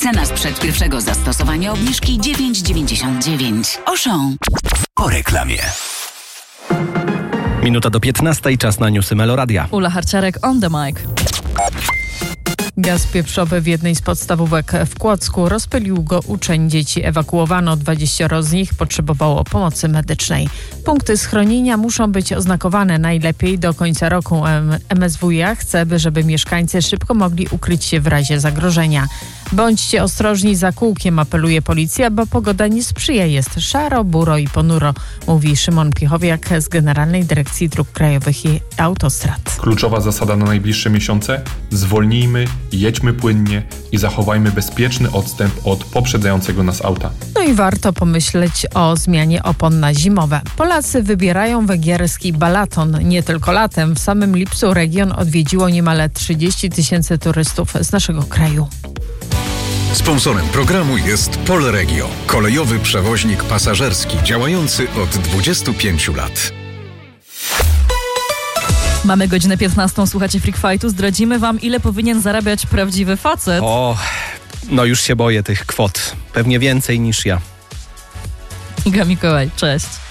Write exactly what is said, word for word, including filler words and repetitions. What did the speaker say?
Cena sprzed pierwszego zastosowania obniżki dziewięć dziewięćdziesiąt dziewięć. Auchan. Po reklamie. Minuta do piętnastej, czas na newsy Meloradia. Ula Harciarek on the mic. Gaz pieprzowy w jednej z podstawówek w Kłodzku rozpylił go uczeń. Dzieci ewakuowano, dwudziestoro z nich potrzebowało pomocy medycznej. Punkty schronienia muszą być oznakowane najlepiej do końca roku. M S W iA chce, żeby mieszkańcy szybko mogli ukryć się w razie zagrożenia. Bądźcie ostrożni za kółkiem, apeluje policja, bo pogoda nie sprzyja. Jest szaro, buro i ponuro, mówi Szymon Piechowiak z Generalnej Dyrekcji Dróg Krajowych i Autostrad. Kluczowa zasada na najbliższe miesiące: zwolnijmy, jedźmy płynnie i zachowajmy bezpieczny odstęp od poprzedzającego nas auta. No i warto pomyśleć o zmianie opon na zimowe. Polacy wybierają węgierski Balaton. Nie tylko latem. W samym lipcu region odwiedziło niemal trzydzieści tysięcy turystów z naszego kraju. Sponsorem programu jest Polregio, kolejowy przewoźnik pasażerski działający od dwudziestu pięciu lat. Mamy godzinę piętnastą, słuchacie Freak Fightu. Zdradzimy wam, ile powinien zarabiać prawdziwy facet. O, no już się boję tych kwot. Pewnie więcej niż ja. Iga Mikołaj, cześć.